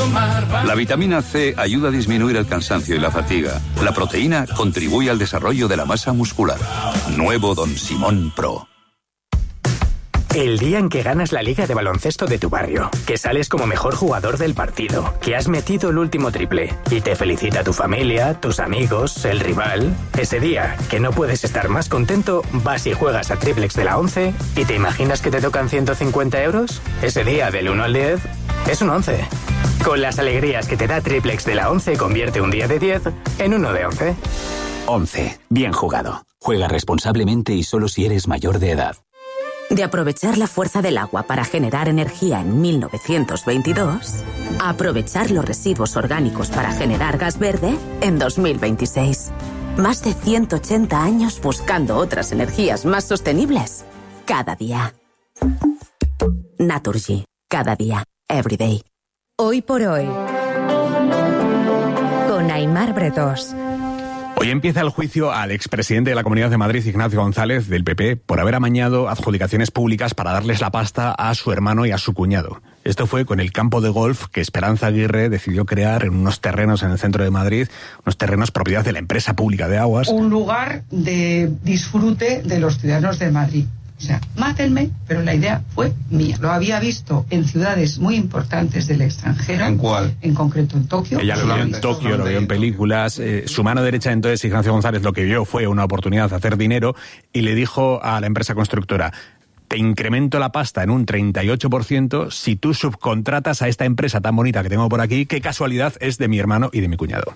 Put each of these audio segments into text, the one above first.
La vitamina C ayuda a disminuir el cansancio y la fatiga. La proteína contribuye al desarrollo de la masa muscular. Nuevo Don Simón Pro. El día en que ganas la liga de baloncesto de tu barrio, que sales como mejor jugador del partido, que has metido el último triple y te felicita tu familia, tus amigos, el rival. Ese día, que no puedes estar más contento, vas y juegas a Triplex de la 11 y te imaginas que te tocan 150 euros. Ese día, del 1 al 10, es un 11. Con las alegrías que te da Triplex de la 11, convierte un día de 10 en uno de 11. 11. Bien jugado. Juega responsablemente y solo si eres mayor de edad. De aprovechar la fuerza del agua para generar energía en 1922, a aprovechar los residuos orgánicos para generar gas verde en 2026. Más de 180 años buscando otras energías más sostenibles. Cada día. Naturgy. Cada día. Every day. Hoy por hoy. Con Aimar Bretós. Hoy empieza el juicio al expresidente de la Comunidad de Madrid, Ignacio González, del PP, por haber amañado adjudicaciones públicas para darles la pasta a su hermano y a su cuñado. Esto fue con el campo de golf que Esperanza Aguirre decidió crear en unos terrenos en el centro de Madrid, unos terrenos propiedad de la empresa pública de aguas. Un lugar de disfrute de los ciudadanos de Madrid. O sea, mátenme, pero la idea fue mía. Lo había visto en ciudades muy importantes del extranjero. ¿En cuál? En concreto en Tokio. Ella lo vio en Tokio, lo vio en películas. Su mano derecha, entonces, Ignacio González, lo que vio fue una oportunidad de hacer dinero y le dijo a la empresa constructora: te incremento la pasta en un 38% si tú subcontratas a esta empresa tan bonita que tengo por aquí, qué casualidad es de mi hermano y de mi cuñado.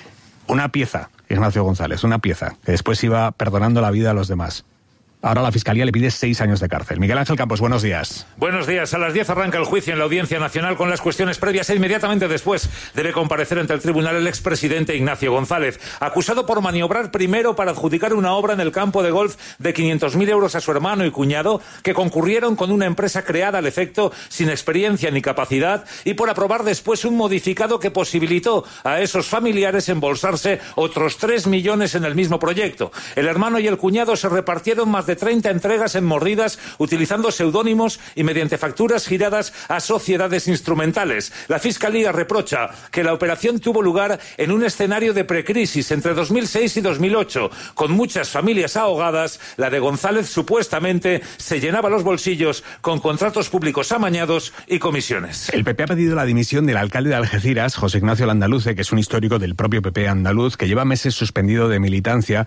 Una pieza, Ignacio González, una pieza, que después iba perdonando la vida a los demás. Ahora la Fiscalía le pide 6 años de cárcel. Miguel Ángel Campos, buenos días. Buenos días. A las 10 arranca el juicio en la Audiencia Nacional con las cuestiones previas e inmediatamente después debe comparecer ante el tribunal el expresidente Ignacio González, acusado por maniobrar primero para adjudicar una obra en el campo de golf de 500.000 euros a su hermano y cuñado, que concurrieron con una empresa creada al efecto sin experiencia ni capacidad, y por aprobar después un modificado que posibilitó a esos familiares embolsarse otros 3 millones en el mismo proyecto. El hermano y el cuñado se repartieron más de 30 entregas en mordidas utilizando seudónimos y mediante facturas giradas a sociedades instrumentales. La Fiscalía reprocha que la operación tuvo lugar en un escenario de precrisis entre 2006 y 2008, con muchas familias ahogadas. La de González supuestamente se llenaba los bolsillos con contratos públicos amañados y comisiones. El PP ha pedido la dimisión del alcalde de Algeciras, José Ignacio Landaluce, que es un histórico del propio PP andaluz, que lleva meses suspendido de militancia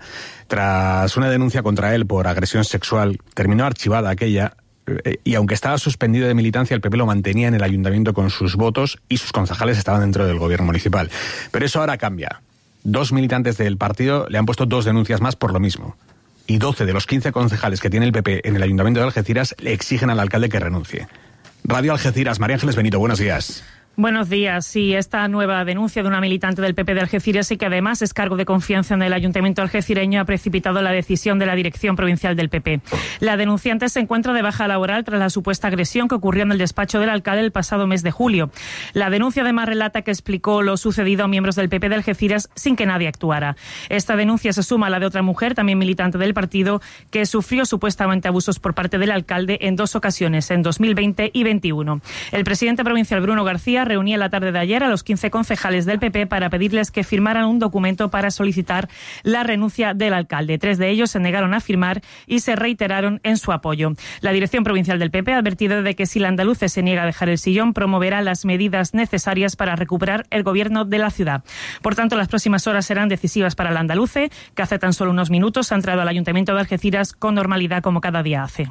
tras una denuncia contra él por agresión sexual. Terminó archivada aquella, y aunque estaba suspendido de militancia, el PP lo mantenía en el ayuntamiento con sus votos y sus concejales estaban dentro del gobierno municipal. Pero eso ahora cambia. 2 militantes del partido le han puesto 2 denuncias más por lo mismo. Y 12 de los 15 concejales que tiene el PP en el ayuntamiento de Algeciras le exigen al alcalde que renuncie. Radio Algeciras, María Ángeles Benito, buenos días. Buenos días. Sí, esta nueva denuncia de una militante del PP de Algeciras y que además es cargo de confianza en el ayuntamiento algecireño ha precipitado la decisión de la dirección provincial del PP. La denunciante se encuentra de baja laboral tras la supuesta agresión que ocurrió en el despacho del alcalde el pasado mes de julio. La denuncia además relata que explicó lo sucedido a miembros del PP de Algeciras sin que nadie actuara. Esta denuncia se suma a la de otra mujer, también militante del partido, que sufrió supuestamente abusos por parte del alcalde en 2 ocasiones, en 2020 y 2021. El presidente provincial Bruno García reunía la tarde de ayer a los 15 concejales del PP para pedirles que firmaran un documento para solicitar la renuncia del alcalde. 3 de ellos se negaron a firmar y se reiteraron en su apoyo. La dirección provincial del PP ha advertido de que si la andaluce se niega a dejar el sillón, promoverá las medidas necesarias para recuperar el gobierno de la ciudad. Por tanto, las próximas horas serán decisivas para la andaluce, que hace tan solo unos minutos ha entrado al Ayuntamiento de Algeciras con normalidad como cada día hace.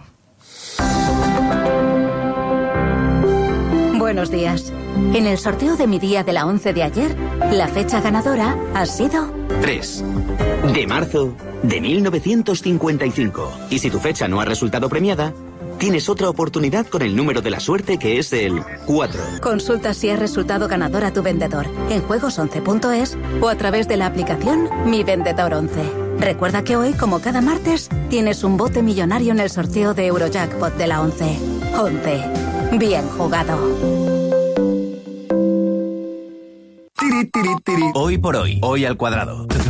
Buenos días. En el sorteo de mi día de la 11 de ayer, la fecha ganadora ha sido 3 de marzo de 1955. Y si tu fecha no ha resultado premiada, tienes otra oportunidad con el número de la suerte, que es el 4. Consulta si has resultado ganador a tu vendedor en juegos11.es o a través de la aplicación Mi Vendedor 11. Recuerda que hoy, como cada martes, tienes un bote millonario en el sorteo de Eurojackpot de la 11. 11. Bien jugado. Hoy por hoy, hoy al cuadrado.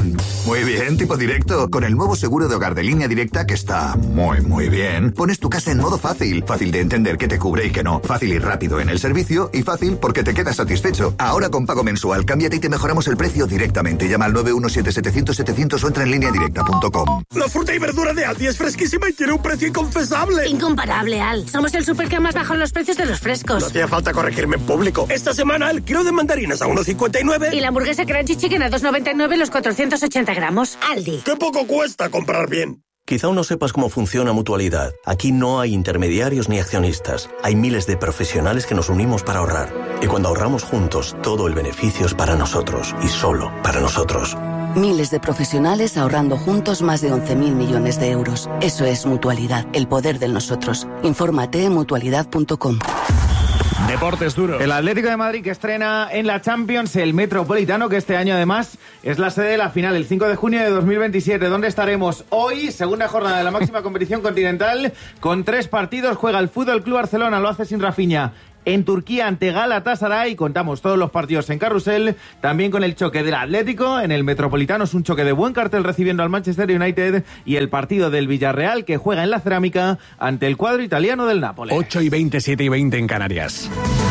Muy bien, tipo directo. Con el nuevo seguro de hogar de Línea Directa, que está muy bien, pones tu casa en modo fácil. Fácil de entender qué te cubre y qué no. Fácil y rápido en el servicio y fácil porque te quedas satisfecho. Ahora con pago mensual, cámbiate y te mejoramos el precio directamente. Llama al 917-700-700 o entra en lineadirecta.com. La fruta y verdura de Aldi es fresquísima y tiene un precio inconfesable. Incomparable, Al. Somos el súper que más bajan los precios de los frescos. No hacía falta corregirme en público. Esta semana el kilo de mandarinas a 1,59. Y la hamburguesa Crunchy Chicken a 2,99 los 480 gramos. Aldi. ¡Qué poco cuesta comprar bien! Quizá aún no sepas cómo funciona Mutualidad. Aquí no hay intermediarios ni accionistas. Hay miles de profesionales que nos unimos para ahorrar. Y cuando ahorramos juntos, todo el beneficio es para nosotros. Y solo para nosotros. Miles de profesionales ahorrando juntos más de 11.000 millones de euros. Eso es Mutualidad, el poder del nosotros. Infórmate en mutualidad.com. Deportes duros. El Atlético de Madrid que estrena en la Champions el Metropolitano, que este año además es la sede de la final, el 5 de junio de 2027. ¿Dónde estaremos hoy? Segunda jornada de la máxima competición continental, con 3 partidos. Juega el Fútbol Club Barcelona, lo hace sin Rafinha, en Turquía ante Galatasaray. Contamos todos los partidos en Carrusel, también con el choque del Atlético en el Metropolitano. Es un choque de buen cartel recibiendo al Manchester United, y el partido del Villarreal que juega en la Cerámica ante el cuadro italiano del Nápoles. 8:20, 7:20 en Canarias.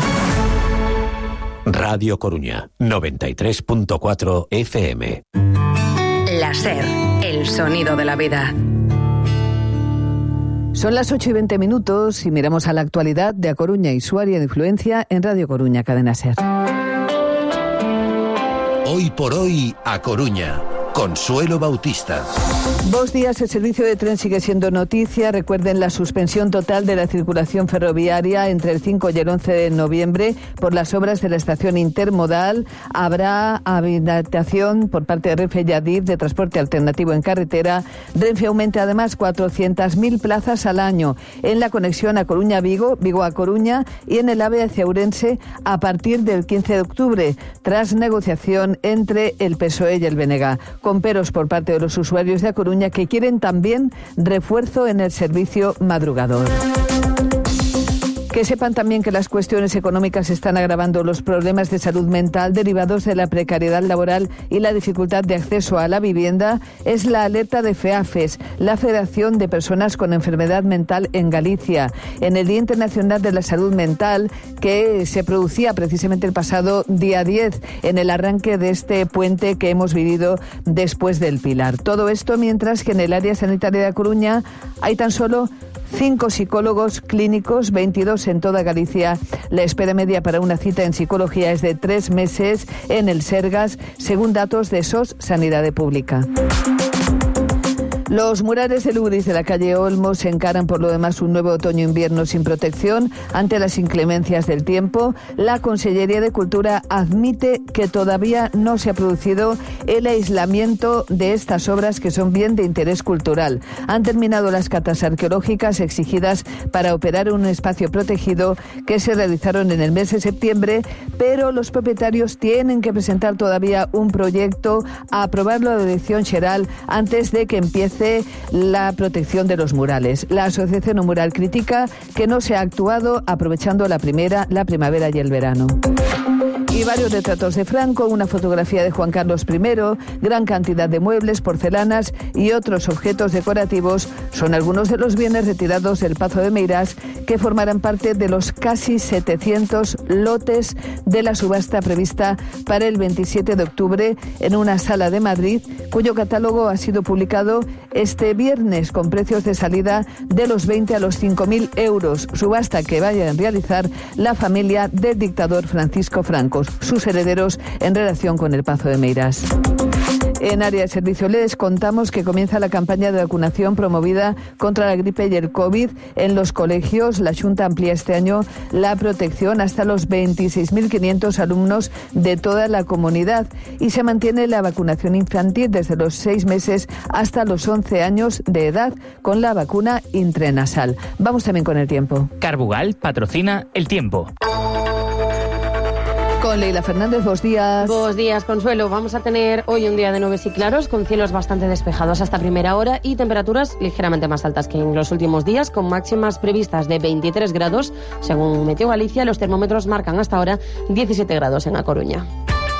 Radio Coruña, 93.4 FM. La SER, el sonido de la vida. Son las 8:20 y miramos a la actualidad de A Coruña y su área de influencia en Radio Coruña, Cadena SER. Hoy por hoy, A Coruña. Consuelo Bautista. 2 días el servicio de tren sigue siendo noticia. Recuerden la suspensión total de la circulación ferroviaria entre el 5 y el 11 de noviembre por las obras de la estación intermodal. Habrá habilitación por parte de Renfe y Adif de transporte alternativo en carretera. Renfe aumenta además 400.000 plazas al año en la conexión a Coruña-Vigo, Vigo a Coruña y en el AVE hacia Ourense a partir del 15 de octubre, tras negociación entre el PSOE y el BNG, con peros por parte de los usuarios de A Coruña que quieren también refuerzo en el servicio madrugador. Que sepan también que las cuestiones económicas están agravando los problemas de salud mental derivados de la precariedad laboral y la dificultad de acceso a la vivienda. Es la alerta de FEAFES, la Federación de Personas con Enfermedad Mental en Galicia, en el Día Internacional de la Salud Mental, que se producía precisamente el pasado día 10, en el arranque de este puente que hemos vivido después del Pilar. Todo esto mientras que en el área sanitaria de A Coruña hay tan solo 5 psicólogos clínicos, 22 en toda Galicia. La espera media para una cita en psicología es de 3 meses en el Sergas, según datos de SOS Sanidad Pública. Los murales de Lugris de la calle Olmos encaran por lo demás un nuevo otoño-invierno sin protección ante las inclemencias del tiempo. La Consellería de Cultura admite que todavía no se ha producido el aislamiento de estas obras que son bien de interés cultural. Han terminado las catas arqueológicas exigidas para operar un espacio protegido que se realizaron en el mes de septiembre, pero los propietarios tienen que presentar todavía un proyecto a aprobarlo a la Dirección Xeral antes de que empiece la protección de los murales. La Asociación Mural critica que no se ha actuado aprovechando la primavera y el verano. Y varios retratos de Franco, una fotografía de Juan Carlos I, gran cantidad de muebles, porcelanas y otros objetos decorativos son algunos de los bienes retirados del Pazo de Meirás que formarán parte de los casi 700 lotes de la subasta prevista para el 27 de octubre en una sala de Madrid, cuyo catálogo ha sido publicado este viernes con precios de salida de los 20 a los 5.000 euros, subasta que vaya a realizar la familia del dictador Francisco Franco, sus herederos en relación con el Pazo de Meirás. En área de servicio les contamos que comienza la campaña de vacunación promovida contra la gripe y el COVID en los colegios. La Xunta amplía este año la protección hasta los 26.500 alumnos de toda la comunidad y se mantiene la vacunación infantil desde los 6 meses hasta los 11 años de edad con la vacuna intranasal. Vamos también con el tiempo. Carbugal patrocina el tiempo. Con Leila Fernández, buenos días. Buenos días, Consuelo. Vamos a tener hoy un día de nubes y claros, con cielos bastante despejados hasta primera hora y temperaturas ligeramente más altas que en los últimos días, con máximas previstas de 23 grados. Según Meteo Galicia, los termómetros marcan hasta ahora 17 grados en A Coruña.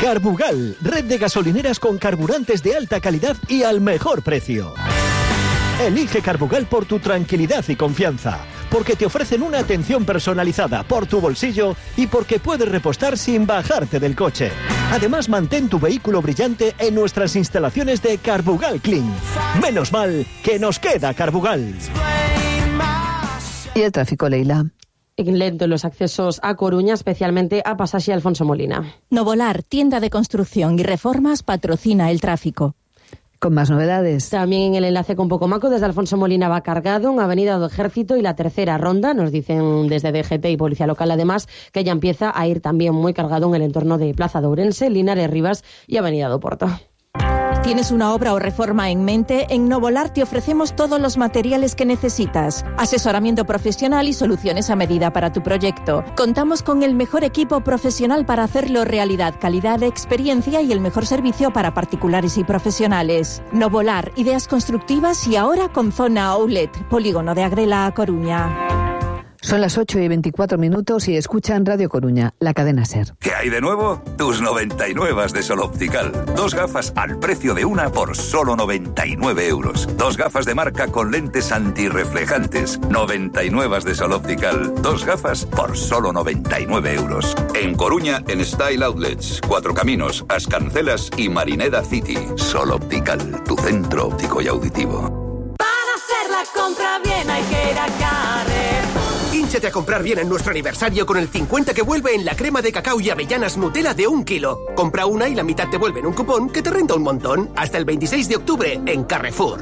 Carbugal, red de gasolineras con carburantes de alta calidad y al mejor precio. Elige Carbugal por tu tranquilidad y confianza, porque te ofrecen una atención personalizada por tu bolsillo y porque puedes repostar sin bajarte del coche. Además, mantén tu vehículo brillante en nuestras instalaciones de Carbugal Clean. Menos mal que nos queda Carbugal. ¿Y el tráfico, Leila? Lento los accesos a Coruña, especialmente a Pasaje Alfonso Molina. Novolar, tienda de construcción y reformas, patrocina el tráfico. Con más novedades. También en el enlace con Pocomaco, desde Alfonso Molina va cargado en Avenida do Ejército y la tercera ronda. Nos dicen desde DGT y Policía Local, además, que ya empieza a ir también muy cargado en el entorno de Plaza de Ourense, Linares Rivas y Avenida do Porto. ¿Tienes una obra o reforma en mente? En Novolar te ofrecemos todos los materiales que necesitas. Asesoramiento profesional y soluciones a medida para tu proyecto. Contamos con el mejor equipo profesional para hacerlo realidad, calidad, experiencia y el mejor servicio para particulares y profesionales. Novolar, ideas constructivas y ahora con zona outlet. Polígono de Agrela, a Coruña. Son las 8:24 y escuchan Radio Coruña, la cadena SER. ¿Qué hay de nuevo? Tus 99 de Sol Optical. 2 gafas al precio de una por solo 99 euros. 2 gafas de marca con lentes antirreflejantes. 99 de Sol Optical. 2 gafas por solo 99 euros. En Coruña, en Style Outlets, Cuatro Caminos, Ascancelas y Marineda City. Sol Optical, tu centro óptico y auditivo. Para hacer la compra bien hay que ir a Carrefour. Hínchate a comprar bien en nuestro aniversario con el 50 que vuelve en la crema de cacao y avellanas Nutella de 1 kilo. Compra una y la mitad te vuelve en un cupón que te renta un montón. Hasta el 26 de octubre en Carrefour.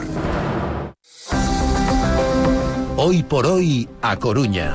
Hoy por hoy, a Coruña.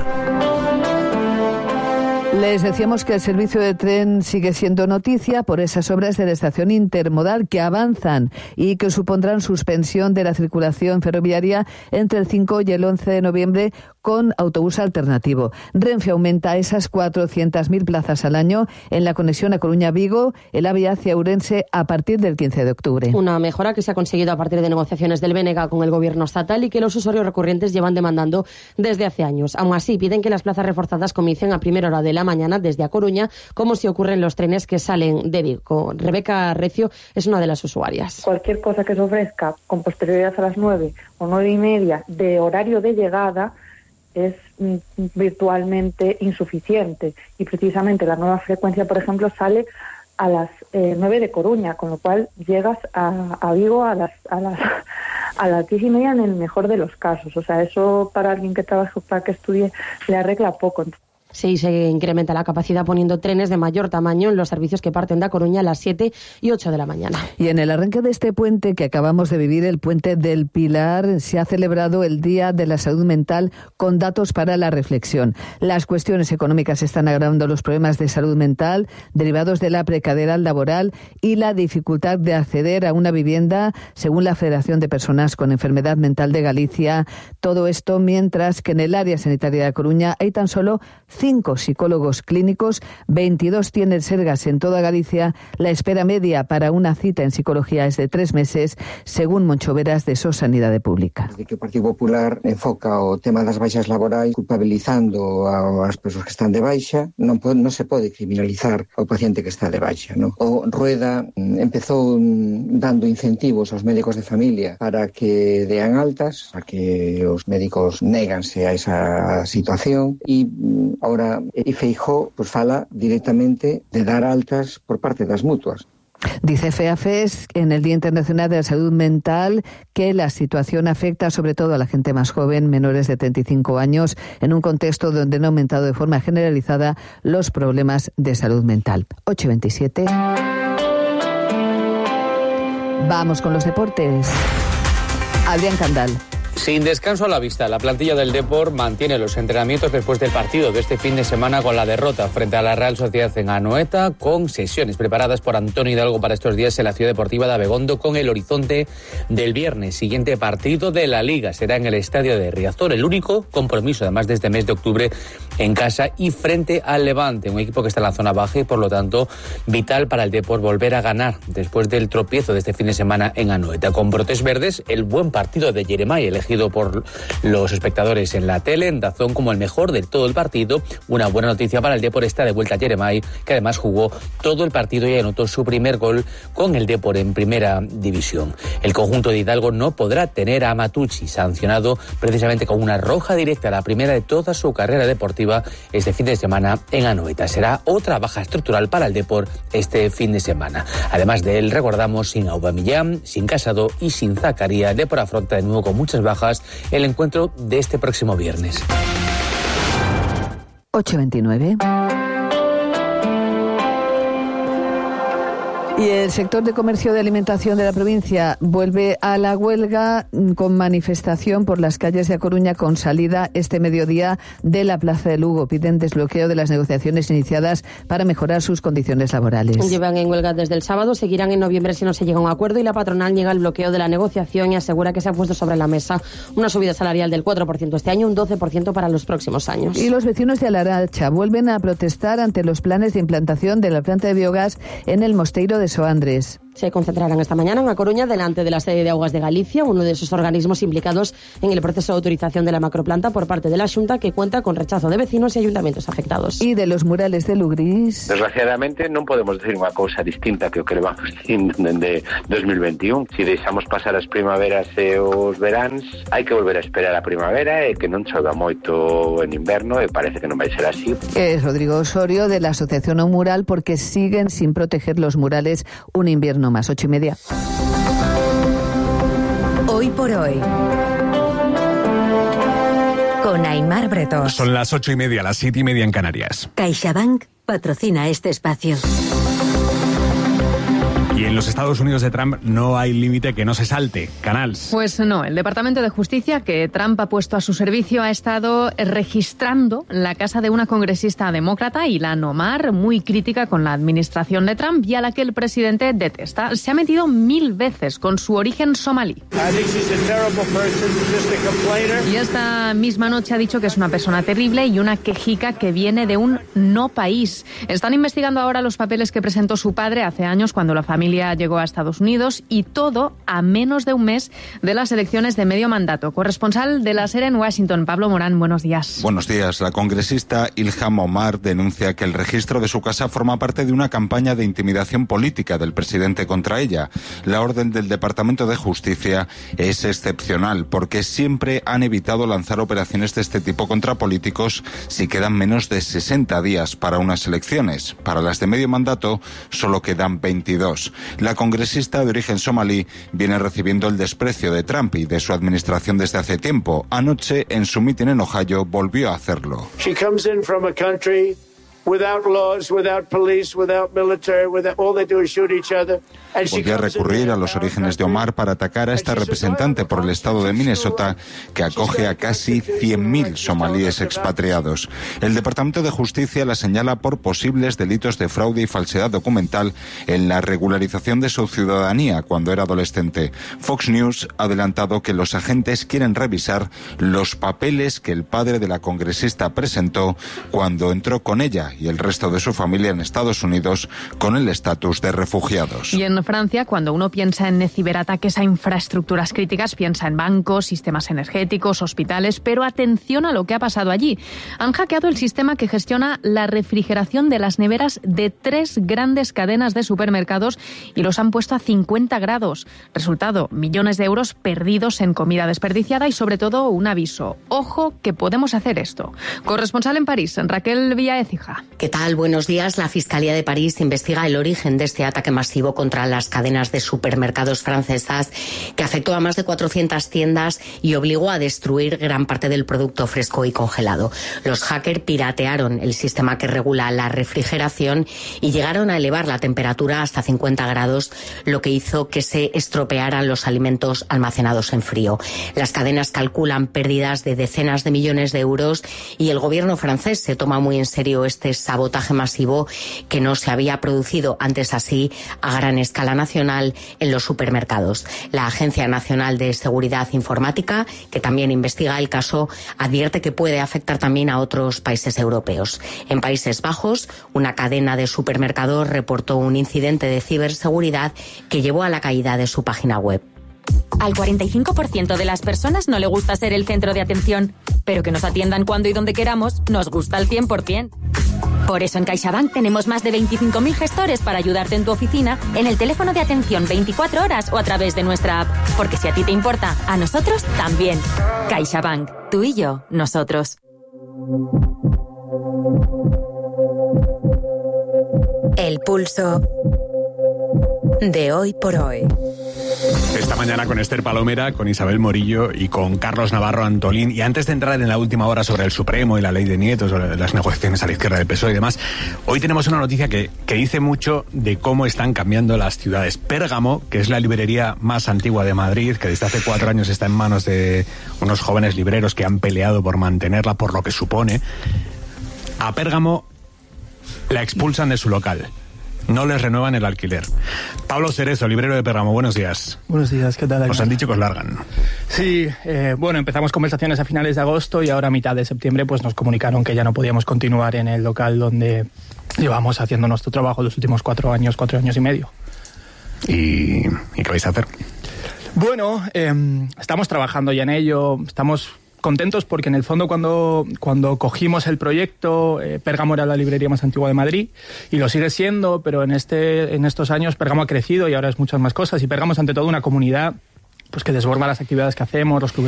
Les decíamos que el servicio de tren sigue siendo noticia por esas obras de la estación intermodal que avanzan y que supondrán suspensión de la circulación ferroviaria entre el 5 y el 11 de noviembre con autobús alternativo. Renfe aumenta esas 400.000 plazas al año en la conexión a Coruña-Vigo, el AVE hacia Ourense a partir del 15 de octubre. Una mejora que se ha conseguido a partir de negociaciones del BNG con el gobierno estatal y que los usuarios recurrentes llevan demandando desde hace años. Aún así, piden que las plazas reforzadas comiencen a primera hora de la mañana desde A Coruña, como si ocurre en los trenes que salen de Vigo. Rebeca Recio es una de las usuarias. Cualquier cosa que se ofrezca con posterioridad a las 9 o 9:30 de horario de llegada es virtualmente insuficiente. Y precisamente la nueva frecuencia, por ejemplo, sale a las 9 de Coruña, con lo cual llegas a Vigo a las 10:30 en el mejor de los casos. O sea, eso para alguien que trabaje, para que estudie, le arregla poco. Sí, se incrementa la capacidad poniendo trenes de mayor tamaño en los servicios que parten de A Coruña a las 7 y 8 de la mañana. Y en el arranque de este puente que acabamos de vivir, el Puente del Pilar, se ha celebrado el Día de la Salud Mental con datos para la reflexión. Las cuestiones económicas están agravando los problemas de salud mental derivados de la precariedad laboral y la dificultad de acceder a una vivienda, según la Federación de Personas con Enfermedad Mental de Galicia. Todo esto mientras que en el área sanitaria de Coruña hay tan solo 5 psicólogos clínicos, 22 tienen Sergas en toda Galicia. La espera media para una cita en psicología es de 3 meses, según Moncho Veras de SOS Sanidade Pública. Desde que o Partido Popular enfoca o tema das baixas laborais culpabilizando as persoas que están de baixa, non se pode criminalizar ao paciente que está de baixa, non? O Rueda empezou dando incentivos aos médicos de familia para que dean altas, a que os médicos néganse a esa situación e ahora Feijóo pues fala directamente de dar altas por parte das mutuas. Dice FEAFES en el Día Internacional de la Salud Mental que la situación afecta sobre todo a la gente más joven, menores de 35 años, en un contexto donde han aumentado de forma generalizada los problemas de salud mental. 8:27. Vamos con los deportes. Adrián Candal. Sin descanso a la vista, la plantilla del Depor mantiene los entrenamientos después del partido de este fin de semana con la derrota frente a la Real Sociedad en Anoeta, con sesiones preparadas por Antonio Hidalgo para estos días en la Ciudad Deportiva de Abegondo con el horizonte del viernes. Siguiente partido de la Liga será en el Estadio de Riazor, el único compromiso además de este mes de octubre en casa y frente al Levante, un equipo que está en la zona baja y por lo tanto vital para el Depor volver a ganar después del tropiezo de este fin de semana en Anoeta. Con brotes verdes, el buen partido de Yeremay, el elegido por los espectadores en la tele, en DAZN, como el mejor de todo el partido. Una buena noticia para el Depor está de vuelta Jeremai, que además jugó todo el partido y anotó su primer gol con el Depor en primera división. El conjunto de Hidalgo no podrá tener a Matucci, sancionado precisamente con una roja directa, la primera de toda su carrera deportiva, este fin de semana en Anoeta. Será otra baja estructural para el Depor este fin de semana. Además de él, recordamos, sin Aubameyang, sin Casado y sin Zakaria, el Depor afronta de nuevo con muchas bajas el encuentro de este próximo viernes. 8:29. Y el sector de comercio de alimentación de la provincia vuelve a la huelga con manifestación por las calles de A Coruña con salida este mediodía de la Plaza de Lugo. Piden desbloqueo de las negociaciones iniciadas para mejorar sus condiciones laborales. Llevan en huelga desde el sábado, seguirán en noviembre si no se llega a un acuerdo y la patronal niega el bloqueo de la negociación y asegura que se ha puesto sobre la mesa una subida salarial del 4% este año, un 12% para los próximos años. Y los vecinos de Alaracha vuelven a protestar ante los planes de implantación de la planta de biogás en el Mosteiro de Soandres. Se concentrarán esta mañana en A Coruña delante de la sede de Augas de Galicia, uno de esos organismos implicados en el proceso de autorización de la macroplanta por parte de la Xunta, que cuenta con rechazo de vecinos y ayuntamientos afectados. Y de los murales de Lugris. Desgraciadamente non podemos decir unha cousa distinta que o que levamos dicindo dende 2021. Si deixamos pasar as primaveras e os veráns, hai que volver a esperar a primavera e que non chova moito en inverno e parece que non vai ser así. Es Rodrigo Osorio de la Asociación O Mural, porque siguen sin proteger los murales un invierno más. 8:30. Hoy por hoy, con Aimar Bretós. Son las 8:30, las 7:30 en Canarias. CaixaBank patrocina este espacio. Y en los Estados Unidos de Trump no hay límite que no se salte. Canals. Pues no, el Departamento de Justicia que Trump ha puesto a su servicio ha estado registrando la casa de una congresista demócrata, Ilhan Omar, muy crítica con la administración de Trump y a la que el presidente detesta. Se ha metido 1000 veces con su origen somalí. Y esta misma noche ha dicho que es una persona terrible y una quejica que viene de un no país. Están investigando ahora los papeles que presentó su padre hace años cuando la familia llegó a Estados Unidos, y todo a menos de un mes de las elecciones de medio mandato. Corresponsal de la SER en Washington, Pablo Morán, buenos días. Buenos días. La congresista Ilhan Omar denuncia que el registro de su casa forma parte de una campaña de intimidación política del presidente contra ella. La orden del Departamento de Justicia es excepcional porque siempre han evitado lanzar operaciones de este tipo contra políticos si quedan menos de 60 días para unas elecciones. Para las de medio mandato solo quedan 22. La congresista de origen somalí viene recibiendo el desprecio de Trump y de su administración desde hace tiempo. Anoche, en su mitin en Ohio, volvió a hacerlo. She comes in from a country without laws, without police, without military, all they do is shoot each other. Volvió a recurrir a los orígenes de Omar para atacar a esta representante por el estado de Minnesota, que acoge a casi 100.000 somalíes expatriados. El Departamento de Justicia la señala por posibles delitos de fraude y falsedad documental en la regularización de su ciudadanía cuando era adolescente. Fox News ha adelantado que los agentes quieren revisar los papeles que el padre de la congresista presentó cuando entró con ella y el resto de su familia en Estados Unidos con el estatus de refugiados. Y en Francia, cuando uno piensa en ciberataques a infraestructuras críticas, piensa en bancos, sistemas energéticos, hospitales, pero atención a lo que ha pasado allí. Han hackeado el sistema que gestiona la refrigeración de las neveras de 3 grandes cadenas de supermercados y los han puesto a 50 grados. Resultado, millones de euros perdidos en comida desperdiciada y sobre todo un aviso. Ojo que podemos hacer esto. Corresponsal en París, Raquel Villaécija. ¿Qué tal? Buenos días. La Fiscalía de París investiga el origen de este ataque masivo contra las cadenas de supermercados francesas que afectó a más de 400 tiendas y obligó a destruir gran parte del producto fresco y congelado. Los hackers piratearon el sistema que regula la refrigeración y llegaron a elevar la temperatura hasta 50 grados, lo que hizo que se estropearan los alimentos almacenados en frío. Las cadenas calculan pérdidas de decenas de millones de euros y el gobierno francés se toma muy en serio este sabotaje masivo que no se había producido antes así a gran escala nacional en los supermercados. La Agencia Nacional de Seguridad Informática, que también investiga el caso, advierte que puede afectar también a otros países europeos. En Países Bajos, una cadena de supermercados reportó un incidente de ciberseguridad que llevó a la caída de su página web. Al 45% de las personas no le gusta ser el centro de atención, pero que nos atiendan cuando y donde queramos nos gusta al 100%. Por eso en CaixaBank tenemos más de 25.000 gestores para ayudarte en tu oficina, en el teléfono de atención 24 horas o a través de nuestra app. Porque si a ti te importa, a nosotros también. CaixaBank. Tú y yo, nosotros. El pulso de hoy por hoy. Esta mañana con Esther Palomera, con Isabel Morillo y con Carlos Navarro Antolín. Y antes de entrar en la última hora sobre el Supremo y la ley de nietos, sobre las negociaciones a la izquierda del PSOE y demás, hoy tenemos una noticia que dice mucho de cómo están cambiando las ciudades. Pérgamo, que es la librería más antigua de Madrid, que desde hace 4 años está en manos de unos jóvenes libreros que han peleado por mantenerla, por lo que supone. A Pérgamo la expulsan de su local. No les renuevan el alquiler. Pablo Cerezo, librero de Pérgamo, buenos días. Buenos días, ¿qué tal? Os han dicho que os largan. Sí, bueno, empezamos conversaciones a finales de agosto y ahora a mitad de septiembre pues nos comunicaron que ya no podíamos continuar en el local donde llevamos haciendo nuestro trabajo los últimos 4 años y medio. ¿Y qué vais a hacer? Bueno, estamos trabajando ya en ello, estamos contentos porque en el fondo cuando cogimos el proyecto, Pérgamo era la librería más antigua de Madrid y lo sigue siendo, pero en estos años Pérgamo ha crecido y ahora es muchas más cosas y Pérgamo es ante todo una comunidad pues que desborda las actividades que hacemos, los clubes